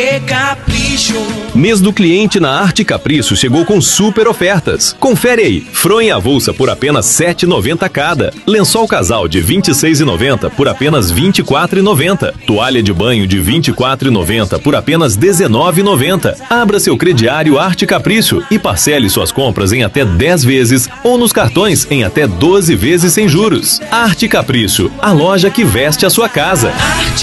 Capricho. Mês do cliente na Arte Capricho chegou com super ofertas. Confere aí. Fronha avulsa por apenas R$ 7,90 cada. Lençol casal de R$ 26,90 por apenas R$ 24,90. Toalha de banho de R$ 24,90 por apenas R$ 19,90. Abra seu crediário Arte Capricho e parcele suas compras em até 10 vezes ou nos cartões em até 12 vezes sem juros. Arte Capricho, a loja que veste a sua casa.